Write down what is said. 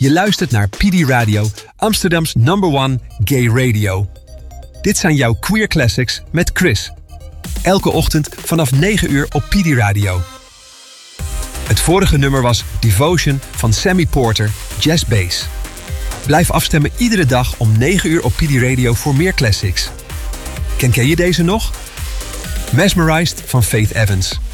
Je luistert naar PD Radio, Amsterdams #1 gay radio. Dit zijn jouw Queer Classics met Chris. Elke ochtend vanaf 9 uur op PD Radio. Het vorige nummer was Devotion van Sammy Porter, Jazz Bass. Blijf afstemmen iedere dag om 9 uur op PD Radio voor meer classics. Ken je deze nog? Mesmerized van Faith Evans.